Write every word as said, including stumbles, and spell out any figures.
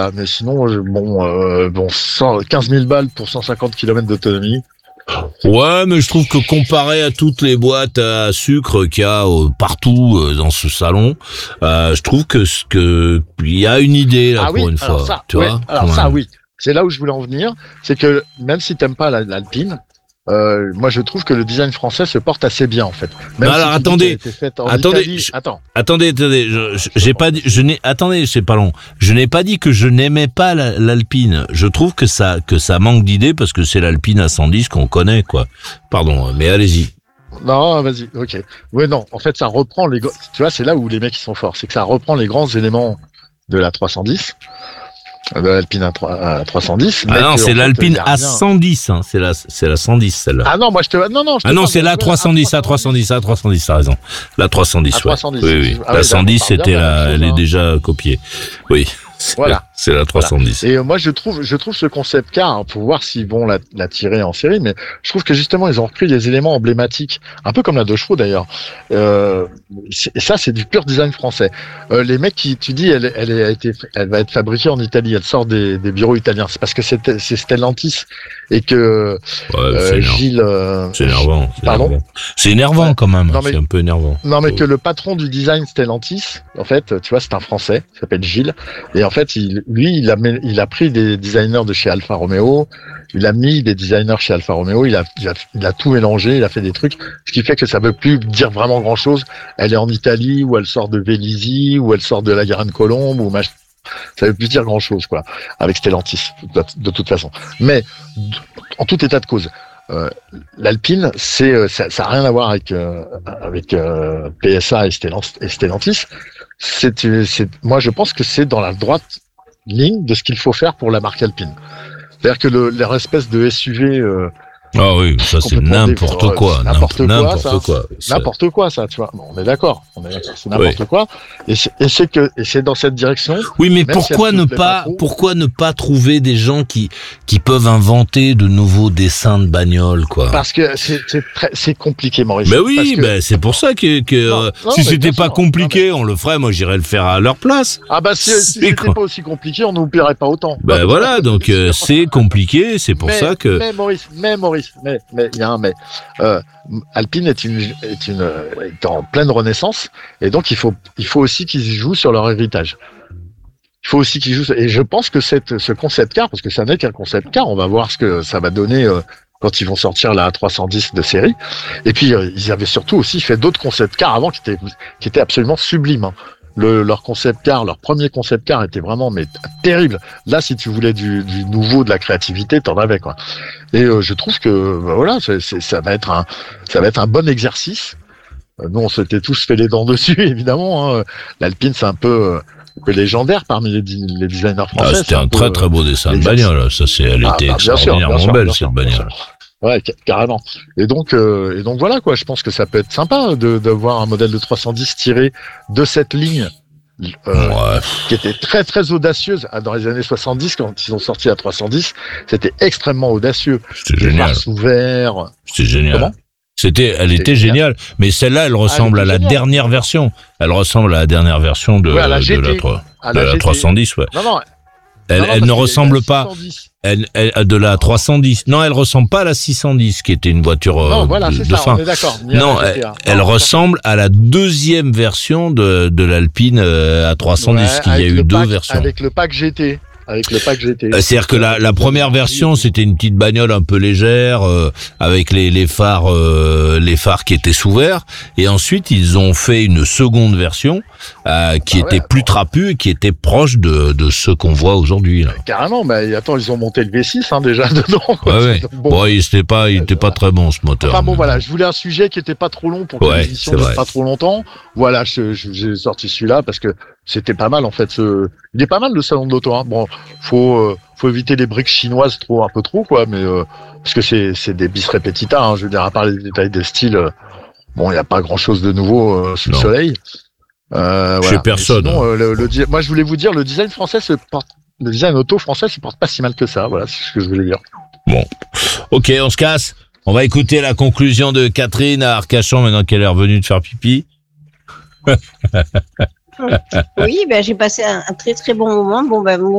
voilà. Mais sinon, je, bon, euh, bon, cent, quinze mille balles pour cent cinquante kilomètres d'autonomie. Ouais, mais je trouve que comparé à toutes les boîtes à sucre qu'il y a euh, partout euh, dans ce salon, euh, je trouve que ce que il y a une idée là ah pour oui, une alors fois. ça, tu ouais, vois alors ça, oui. C'est là où je voulais en venir. C'est que même si t'aimes pas la, l'Alpine, euh, moi je trouve que le design français se porte assez bien en fait. Même non, si alors tu dis attendez, qu'elle a été faite en attendez, Italie, je, attends. attendez, attendez, je, je, j'ai pas dit, je n'ai, attendez, c'est pas long. Je n'ai pas dit que je n'aimais pas la, l'Alpine. Je trouve que ça, que ça manque d'idées parce que c'est l'Alpine A cent dix qu'on connaît, quoi. Pardon, mais allez-y. Non, vas-y, ok. Ouais, non, en fait, ça reprend les, tu vois, c'est là où les mecs ils sont forts, c'est que ça reprend les grands éléments de la trois cent dix, de l'Alpine A trois cent dix. Ah non, c'est en l'Alpine fait, A cent dix, hein. C'est la, c'est la cent dix, celle-là. Ah non, moi je te, non, non, je te Ah non, parle c'est de la trois cent dix, A trois cent dix, A trois cent dix, t'as raison. La trois cent dix, A ouais. trois cent dix. Oui, oui. Ah la ouais, cent dix, d'accord, c'était bien, la, chose, elle est hein. déjà copiée. Oui. Voilà. C'est la trois cent dix. Voilà. Et euh, moi, je trouve, je trouve ce concept car, hein, pour voir s'ils vont la, la tirer en série, mais je trouve que justement, ils ont repris des éléments emblématiques, un peu comme la deux chevaux d'ailleurs. Euh, et ça, c'est du pur design français. Euh, les mecs qui, tu dis, elle, elle, a été, elle va être fabriquée en Italie, elle sort des, des bureaux italiens. C'est parce que c'est, c'est Stellantis et que ouais, euh, Gilles. Euh, c'est énervant. C'est pardon. énervant. C'est énervant ouais. quand même. Non, mais, c'est un peu énervant. Non, mais que le patron du design Stellantis, en fait, tu vois, c'est un Français, il s'appelle Gilles, et en fait, il, lui, il a, il a pris des designers de chez Alfa Romeo, il a mis des designers chez Alfa Romeo, il a, il a, il a tout mélangé, il a fait des trucs, ce qui fait que ça veut plus dire vraiment grand chose. Elle est en Italie, ou elle sort de Vélizy, ou elle sort de la Garenne Colombe, ou machin. Ça veut plus dire grand chose, quoi, avec Stellantis, de, de toute façon. Mais, en tout état de cause, euh, l'Alpine, c'est, ça, ça a rien à voir avec, euh, avec, euh, P S A et Stellantis. C'est, c'est, moi, je pense que c'est dans la droite ligne de ce qu'il faut faire pour la marque Alpine. C'est-à-dire que le, leur espèce de S U V, euh, ah oui, ça c'est n'importe dé... quoi, n'importe quoi, n'importe ça, quoi, n'importe quoi, ça, tu vois. Bon, on est d'accord, on est d'accord, c'est n'importe oui. quoi. Et c'est, et c'est que, et c'est dans cette direction. Oui, mais pourquoi si ne pas, pas pourquoi ne pas trouver des gens qui qui peuvent inventer de nouveaux dessins de bagnoles, quoi. Parce que c'est c'est très, c'est compliqué, Maurice. Mais oui, que... ben c'est pour ça que, que non, euh, non, si c'était pas sûr, compliqué, non, mais... on le ferait. Moi, j'irais le faire à leur place. Ah bah si, si c'était quoi. Pas aussi compliqué, on nous paierait pas autant. Ben voilà, donc euh, c'est compliqué, c'est pour mais, ça que. Mais Maurice, mais Maurice, mais mais il y a un mais. Euh, Alpine est une est une est en pleine renaissance et donc il faut il faut aussi qu'ils jouent sur leur héritage. Il faut aussi qu'ils jouent et je pense que cette ce concept car parce que ça n'est qu'un concept car, on va voir ce que ça va donner euh, quand ils vont sortir la A trois cent dix de série. Et puis euh, ils avaient surtout aussi fait d'autres concept cars avant qui étaient qui étaient absolument sublimes. Hein. Le, leur concept car, leur premier concept car était vraiment mais terrible. Là, si tu voulais du, du nouveau, de la créativité, t'en avais quoi. Et euh, je trouve que bah, voilà, c'est, c'est, ça va être un, ça va être un bon exercice. Euh, nous, on s'était tous fait les dents dessus, évidemment. Hein. L'Alpine, c'est un peu euh, légendaire parmi les, les designers français. Ah, c'était un, un peu, très très beau dessin de bagnole. Ça, c'est, elle ah, était bah, extraordinairement bien sûr, belle bien cette sûr, bagnole. Ouais, carrément. Et donc, euh, et donc voilà quoi. Je pense que ça peut être sympa de, de voir un modèle de trois cent dix tiré de cette ligne. Euh, ouais. Qui était très très audacieuse dans les années soixante-dix quand ils ont sorti la trois cent dix, c'était extrêmement audacieux. C'était génial. Faces ouverts. C'était génial. Comment C'était, elle était géniale. Mais celle-là, elle ressemble ah, elle à la géniale. dernière version. Elle ressemble à la dernière version de, ouais, la, de, la, trois, de la trois cent dix, ouais. Non, non. Elle, non, non, elle ne ressemble pas elle, elle, de la trois cent dix. Non, elle ressemble pas à la six cent dix, qui était une voiture non, voilà, de, c'est de ça, fin. On est d'accord. Non, elle, elle non, ressemble à la deuxième version de, de l'Alpine à trois cent dix, ouais, qu'il y a eu deux pack, versions. Avec le pack G T. Avec le pack G T. C'est-à-dire que la, la première version, c'était une petite bagnole un peu légère, euh, avec les, les phares, euh, les phares qui étaient sous verre. Et ensuite, ils ont fait une seconde version euh, qui ah était ouais, plus trapue et qui était proche de, de ce qu'on voit aujourd'hui. Là. Carrément, mais attends, ils ont monté le V six hein, déjà dedans. Quoi. Ouais, ouais. Bon, bon, il n'était pas, il était pas très bon ce moteur. Enfin bon, voilà, je voulais un sujet qui était pas trop long pour que ouais, l'émission ne dure pas trop longtemps. Voilà, je, je, j'ai sorti celui-là parce que c'était pas mal en fait. Ce... Il est pas mal le salon de l'auto. Hein. Bon, faut euh, faut éviter les briques chinoises trop un peu trop quoi, mais euh, parce que c'est c'est des bis repetita. Hein, je veux dire à part les détails de style, euh, bon il y a pas grand chose de nouveau euh, sous non. le soleil. Euh, Chez voilà. personne. Sinon, euh, le, le, moi je voulais vous dire le design français se porte, le design auto français se porte pas si mal que ça. Voilà, c'est ce que je voulais dire. Bon, ok, on se casse. On va écouter la conclusion de Catherine à Arcachon maintenant qu'elle est revenue de faire pipi. Oui, ben j'ai passé un, un très très bon moment. Bon ben